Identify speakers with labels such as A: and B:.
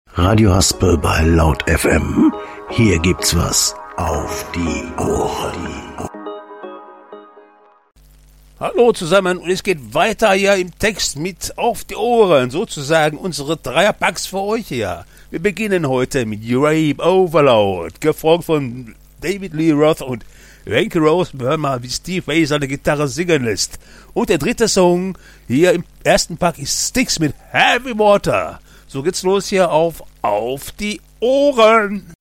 A: Radio Haspel bei Laut FM. Hier gibt's was auf die Ohren.
B: Hallo zusammen und es geht weiter hier im Text mit auf die Ohren, sozusagen unsere Dreierpacks für euch hier. Wir beginnen heute mit Rape Overload, gefolgt von David Lee Roth und Wenke Rose. Wir hören mal, wie Steve Vai seine Gitarre singen lässt. Und der dritte Song hier im ersten Pack ist Styx mit Heavy Water. So geht's los hier auf die Ohren.